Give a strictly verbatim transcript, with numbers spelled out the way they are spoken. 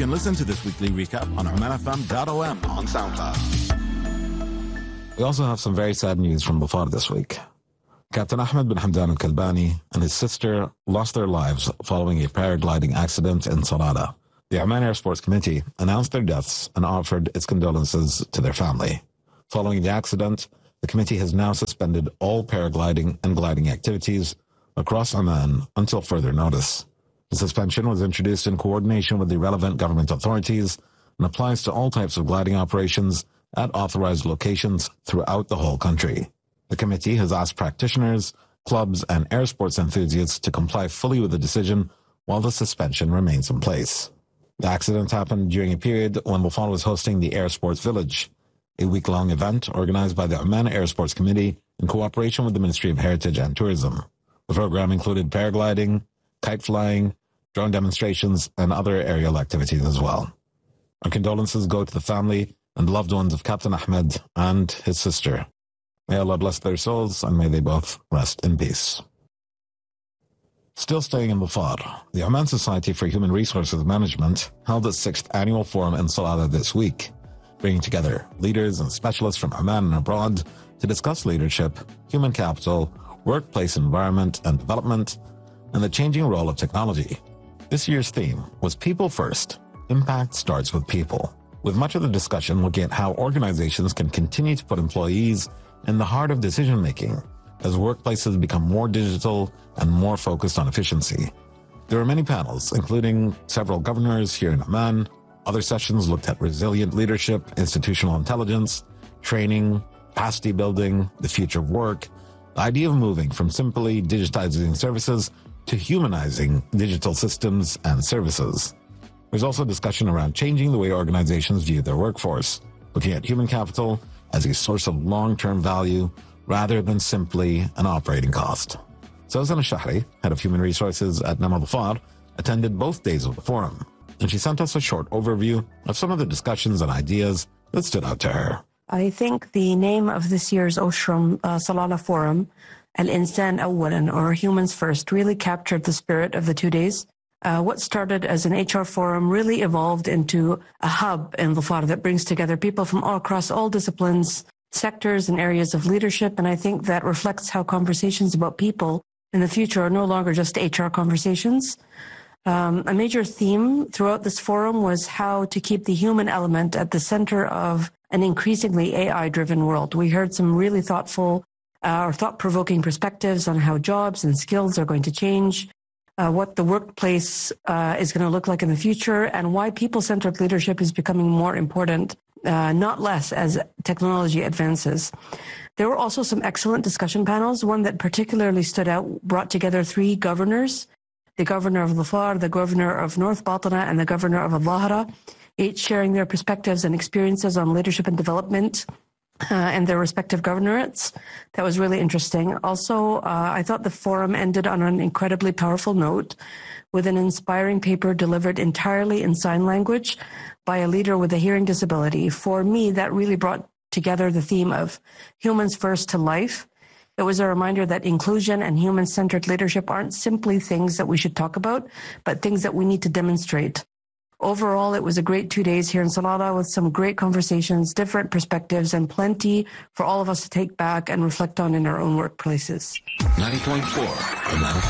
can listen to this weekly recap on oman f m dot o m on SoundCloud. We also have some very sad news from Dhofar this week. Captain Ahmed bin Hamdan al-Kalbani and his sister lost their lives following a paragliding accident in Salala. The Oman Air Sports Committee announced their deaths and offered its condolences to their family. Following the accident, the committee has now suspended all paragliding and gliding activities across Oman until further notice. The suspension was introduced in coordination with the relevant government authorities and applies to all types of gliding operations at authorized locations throughout the whole country. The committee has asked practitioners, clubs, and air sports enthusiasts to comply fully with the decision while the suspension remains in place. The accident happened during a period when Dhofar was hosting the Air Sports Village, a week-long event organized by the Oman Air Sports Committee in cooperation with the Ministry of Heritage and Tourism. The program included paragliding, kite flying, drone demonstrations, and other aerial activities as well. Our condolences go to the family and loved ones of Captain Ahmed and his sister. May Allah bless their souls, and may they both rest in peace. Still staying in Dhofar, the Oman Society for Human Resources Management held its sixth annual forum in Salala this week, bringing together leaders and specialists from Oman and abroad to discuss leadership, human capital, workplace environment and development, and the changing role of technology. This year's theme was People First. Impact starts with people, with much of the discussion looking at how organizations can continue to put employees in the heart of decision-making as workplaces become more digital and more focused on efficiency. There were many panels, including several governors here in Oman. Other sessions looked at resilient leadership, institutional intelligence, training, capacity building, the future of work, the idea of moving from simply digitizing services to humanizing digital systems and services. There's also discussion around changing the way organizations view their workforce, looking at human capital as a source of long-term value rather than simply an operating cost. Sawzan al-Shahri, head of human resources at Nama Dhofar, attended both days of the forum, and she sent us a short overview of some of the discussions and ideas that stood out to her. I think the name of this year's Oshram uh, Salala Forum, Al-Insan Awalan, or Humans First, really captured the spirit of the two days. Uh, what started as an H R forum really evolved into a hub in Dhofar that brings together people from all across all disciplines, sectors, and areas of leadership. And I think that reflects how conversations about people in the future are no longer just H R conversations. Um, a major theme throughout this forum was how to keep the human element at the center of an increasingly A I-driven world. We heard some really thoughtful uh, or thought-provoking perspectives on how jobs and skills are going to change, uh, what the workplace uh, is going to look like in the future, and why people-centered leadership is becoming more important, uh, not less, as technology advances. There were also some excellent discussion panels. One that particularly stood out brought together three governors, the governor of Dhofar, the governor of North Batana, and the governor of Al-Dhahra, each sharing their perspectives and experiences on leadership and development uh, and their respective governorates. That was really interesting. Also, uh, I thought the forum ended on an incredibly powerful note with an inspiring paper delivered entirely in sign language by a leader with a hearing disability. For me, that really brought together the theme of humans first to life. It was a reminder that inclusion and human-centered leadership aren't simply things that we should talk about, but things that we need to demonstrate. Overall, it was a great two days here in Salala with some great conversations, different perspectives, and plenty for all of us to take back and reflect on in our own workplaces. ninety point four Oman F